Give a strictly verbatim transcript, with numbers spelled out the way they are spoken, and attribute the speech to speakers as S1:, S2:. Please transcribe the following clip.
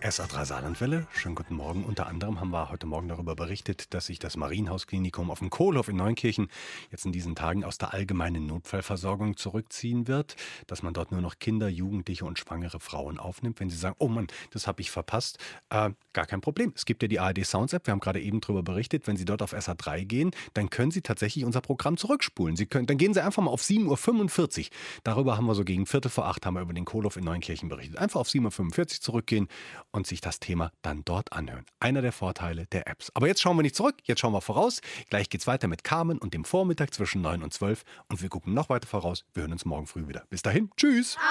S1: S A drei Saarlandwelle, schönen guten Morgen. Unter anderem haben wir heute Morgen darüber berichtet, dass sich das Marienhaus-Klinikum auf dem Kohlhof in Neunkirchen jetzt in diesen Tagen aus der allgemeinen Notfallversorgung zurückziehen wird, dass man dort nur noch Kinder, Jugendliche und schwangere Frauen aufnimmt. Wenn sie sagen, oh Mann, das habe ich verpasst, äh, gar kein Problem. Es gibt ja die A R D Sounds App, wir haben gerade eben darüber berichtet, wenn Sie dort auf S A drei gehen, dann können Sie tatsächlich unser Programm zurückspulen. Sie können, dann gehen Sie einfach mal auf sieben Uhr fünfundvierzig. Darüber haben wir so gegen Viertel vor acht haben wir über den Kohlhof in Neunkirchen berichtet. Einfach auf sieben Uhr fünfundvierzig zurückgehen und sich das Thema dann dort anhören. Einer der Vorteile der Apps. Aber jetzt schauen wir nicht zurück, jetzt schauen wir voraus. Gleich geht's weiter mit Carmen und dem Vormittag zwischen neun und zwölf und wir gucken noch weiter voraus. Wir hören uns morgen früh wieder. Bis dahin, tschüss!